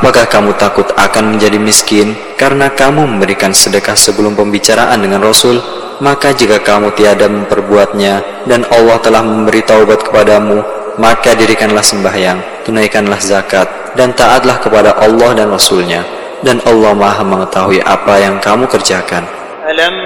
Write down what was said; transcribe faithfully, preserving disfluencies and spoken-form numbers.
Apakah kamu takut akan menjadi miskin karena kamu memberikan sedekah sebelum pembicaraan dengan Rasul? Maka jika kamu tiada memperbuatnya dan Allah telah memberi taubat kepadamu, maka dirikanlah sembahyang, tunaikanlah zakat, dan taatlah kepada Allah dan Rasul-Nya. Dan Allah Maha mengetahui apa yang kamu kerjakan. Alam